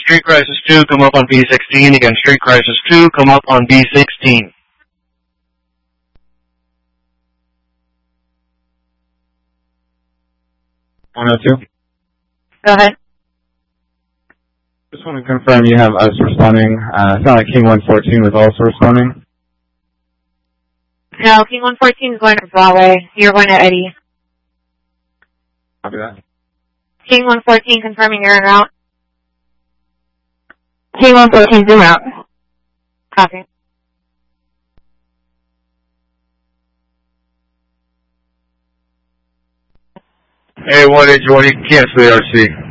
Street Crisis 2, come up on B16. Again, Street Crisis 2, come up on B16. $102. Go ahead. Just want to confirm you have us responding. It's not like King 114 was also responding. No, King 114 is going to Broadway. You're going to Eddie. Copy that. King 114 confirming you're en route. King 114 zoom out. Copy. Hey, 181, you can cancel the RC.